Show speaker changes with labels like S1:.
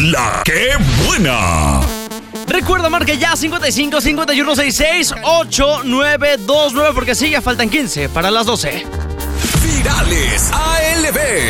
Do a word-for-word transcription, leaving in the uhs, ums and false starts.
S1: La que buena.
S2: Recuerda, marca ya cincuenta y cinco, cincuenta y uno, sesenta y seis, ocho nueve dos nueve porque sí, ya faltan quince para las doce.
S1: Virales A L B.